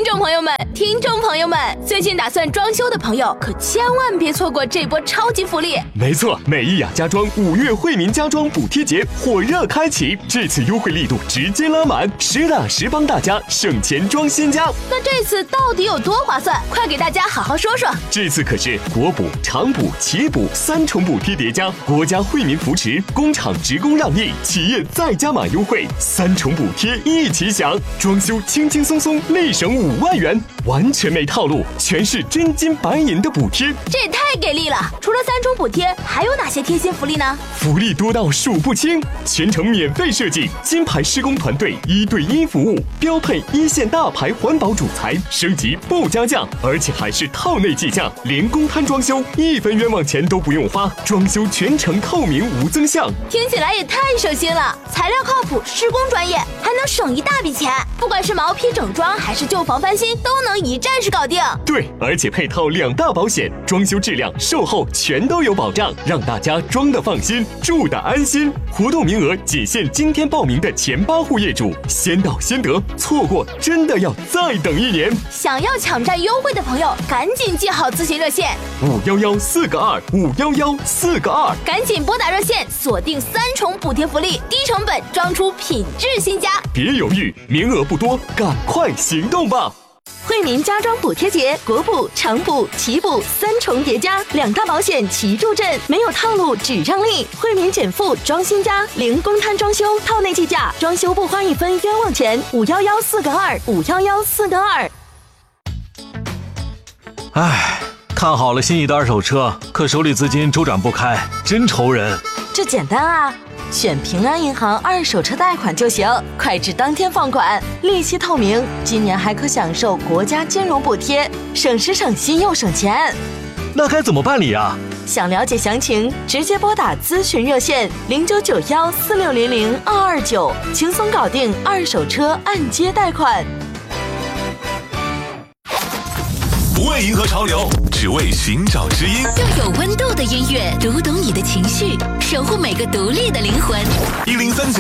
众朋友们，最近打算装修的朋友可千万别错过这波超级福利。 没错，美意雅家装5月惠民家装补贴节火热开启，这次优惠力度直接拉满，实打实帮大家省钱装新家。 那这次到底有多划算？快给大家好好说说。 这次可是国补、厂补、企补3重补贴叠加，国家惠民扶持，工厂职工让利，企业再加码优惠，3重补贴一起享，装修轻轻松松立省5万元，完全没套路，全是真金白银的补贴， 这也太给力了！除了3重补贴，还有哪些贴心福利呢？ 福利多到数不清，全程免费设计，金牌施工团队1对1服务，标配1线大牌环保主材，升级不加价，而且还是套内计价，连公摊装修1分冤枉钱都不用花，装修全程透明无增项， 听起来也太省心了！材料靠谱，施工专业，还能省一大笔钱。不管是毛坯整装还是旧房翻新，都能一站式搞定。 对，而且配套2大保险，装修质量、售后全都有保障，让大家装得放心，住得安心。活动名额仅限今天报名的前8户业主，先到先得，错过真的要再等1年。 想要抢占优惠的朋友，赶紧记好咨询热线 5114个2，5114个2， 赶紧拨打热线，锁定3重补贴福利，低成本装出品质新家。 别犹豫，名额不多，赶快行动吧！ 惠民家装补贴节，国补、厂补、企补3重叠加，2大保险齐助阵，没有套路只让利，惠民减负装新家，零公摊装修，套内计价，装修不花1分冤枉钱，5114个2，5114个2。 唉，看好了心仪的二手车，可手里资金周转不开，真愁人。 这简单啊，选平安银行二手车贷款就行，快至当天放款，利息透明，今年还可享受国家金融补贴，省时省心又省钱。 那该怎么办理啊？ 想了解详情，直接拨打咨询热线099146002229，轻松搞定二手车按揭贷款。 不为迎合潮流，只为寻找知音。 用有温度的音乐读懂你的情绪，守护每个独立的灵魂。 1039